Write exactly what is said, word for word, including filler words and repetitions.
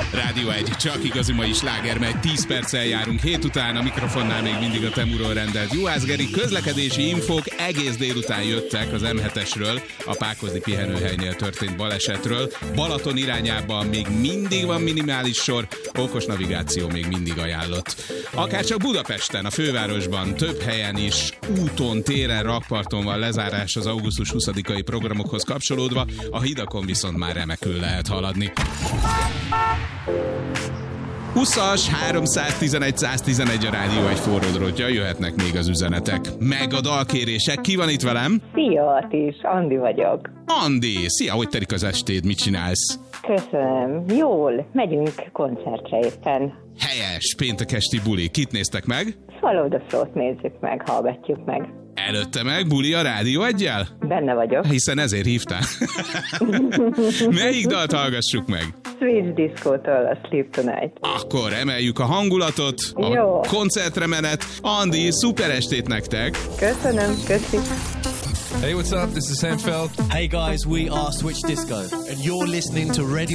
Rádió egy, csak igazi mai sláger megy, tíz perccel járunk hét után, a mikrofonnál még mindig a Temuról rendelt Juhász Geri. Közlekedési infók egész délután jöttek az em hetesről, a Pákozdi pihenőhelynél történt balesetről. Balaton irányában még mindig van minimális sor, okos navigáció még mindig ajánlott. Akárcsak Budapesten, a fővárosban, több helyen is úton, téren, rakparton van lezárás az augusztus huszadikai programokhoz kapcsolódva, a hidakon viszont már remekül lehet haladni. húszas, háromszáztizenegy, száztizenegy a Rádió egy forró drótja, jöhetnek még az üzenetek. Meg a dalkérések, ki van itt velem? Szia, Atis, Andi vagyok. Andi, szia, hogy telik az estéd, mit csinálsz? Köszönöm, jól, megyünk koncertre éppen. Helyes, péntek esti buli, kit néztek meg? Follow the Flow-t nézzük meg, hallgatjuk meg. Előtte meg buli a Rádió egyel? Benne vagyok. Hiszen ezért hívtál. Melyik dalt hallgassuk meg? Swedish Disco-tól a Sleep Tonight. Akkor emeljük a hangulatot, a Jó. koncertre menet. Andi, szuper estét nektek! Köszönöm, köszi. Hey, what's up? This is Sam Feld. Hey guys, we are Switch Disco, and you're listening to Radio